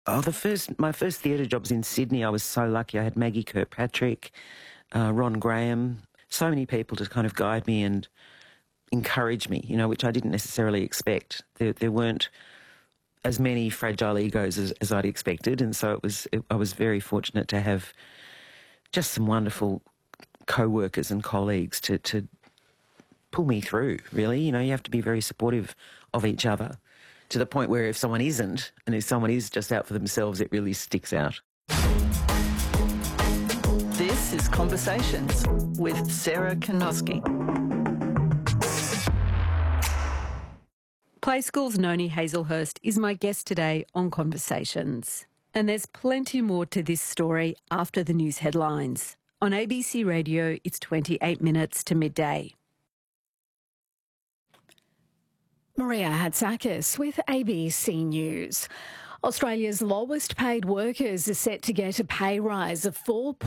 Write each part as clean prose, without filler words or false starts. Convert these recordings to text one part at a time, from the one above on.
Oh, my first theatre jobs in Sydney, I was so lucky. I had Maggie Kirkpatrick, Ron Graham, so many people to kind of guide me and encourage me, which I didn't necessarily expect. There weren't as many fragile egos as I'd expected, and so I was very fortunate to have just some wonderful co-workers and colleagues to pull me through, really. You have to be very supportive of each other, to the point where if someone isn't, and if someone is just out for themselves, it really sticks out. This is Conversations with Sarah Kanoski. Play School's Noni Hazlehurst is my guest today on Conversations. And there's plenty more to this story after the news headlines. On ABC Radio, it's 28 minutes to midday. Maria Hatzakis with ABC News. Australia's lowest paid workers are set to get a pay rise of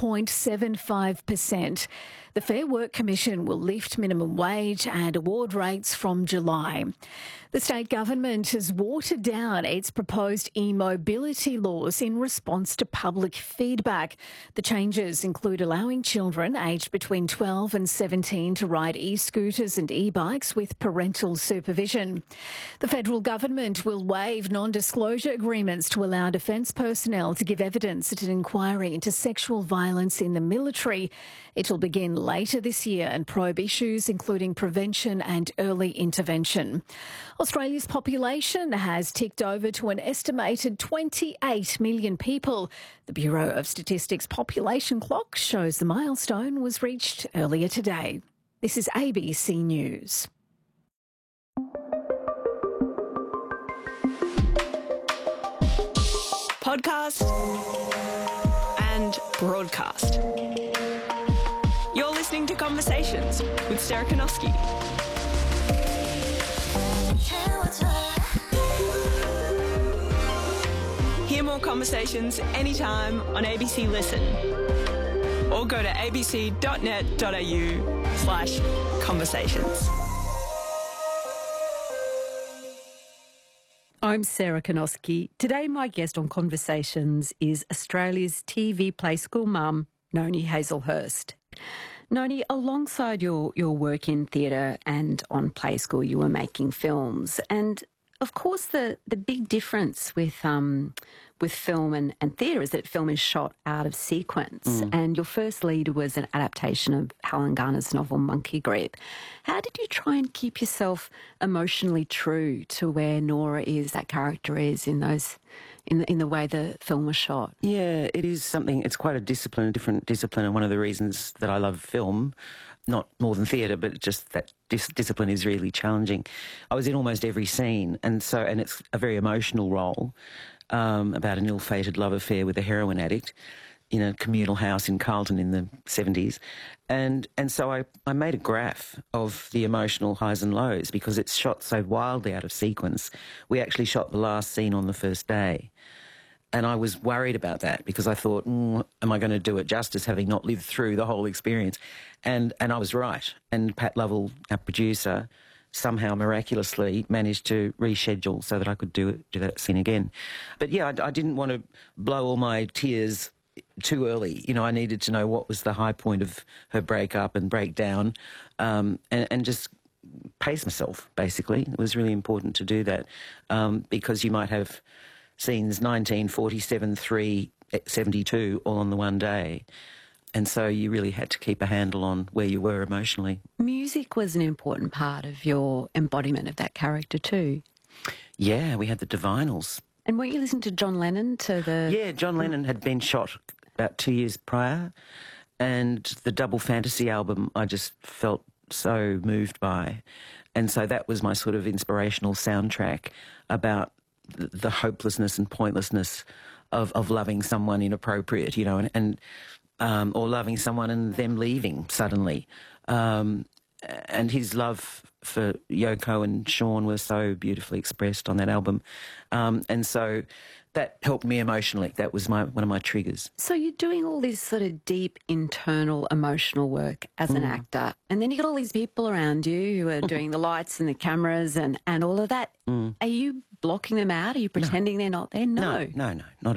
4.75%. The Fair Work Commission will lift minimum wage and award rates from July. The state government has watered down its proposed e-mobility laws in response to public feedback. The changes include allowing children aged between 12 and 17 to ride e-scooters and e-bikes with parental supervision. The federal government will waive non-disclosure agreements to allow defence personnel to give evidence at an inquiry into sexual violence in the military. It will begin later this year and probe issues including prevention and early intervention. Australia's population has ticked over to an estimated 28 million people. The Bureau of Statistics population clock shows the milestone was reached earlier today. This is ABC News. Podcast and broadcast. You're listening to Conversations with Sarah Kanoski. Hear more conversations anytime on ABC Listen, or go to abc.net.au/conversations. I'm Sarah Kanoski. Today my guest on Conversations is Australia's TV Play School mum, Noni Hazlehurst. Noni, alongside your work in theatre and on Play School, you were making films. And of course the big difference with film and theatre is that film is shot out of sequence. And your first lead was an adaptation of Helen Garner's novel Monkey Grip. How did you try and keep yourself emotionally true to where Nora is, that character is, in the way the film was shot? Yeah, it is something, it's quite a different discipline, and one of the reasons that I love film, not more than theatre, but just that discipline is really challenging. I was in almost every scene, and it's a very emotional role, about an ill-fated love affair with a heroin addict in a communal house in Carlton in the 70s. And so I made a graph of the emotional highs and lows because it's shot so wildly out of sequence. We actually shot the last scene on the first day. And I was worried about that because I thought, am I going to do it justice having not lived through the whole experience? And I was right. And Pat Lovell, our producer, somehow miraculously managed to reschedule so that I could do that scene again. But yeah, I didn't want to blow all my tears too early. I needed to know what was the high point of her breakup and breakdown, and just pace myself, basically. It was really important to do that, because you might have scenes 19, 47, 3, 72 all on the one day. And so you really had to keep a handle on where you were emotionally. Music was an important part of your embodiment of that character too. Yeah, we had the Divinals. And weren't you listening to John Lennon Yeah, John Lennon had been shot about 2 years prior, and the Double Fantasy album I just felt so moved by. And so that was my sort of inspirational soundtrack about the hopelessness and pointlessness of loving someone inappropriate, or loving someone and them leaving suddenly. And his love for Yoko and Sean was so beautifully expressed on that album. And so that helped me emotionally. That was one of my triggers. So you're doing all this sort of deep internal emotional work as an actor, and then you got all these people around you who are doing the lights and the cameras and all of that. Are you blocking them out? Are you pretending they're not there? No, not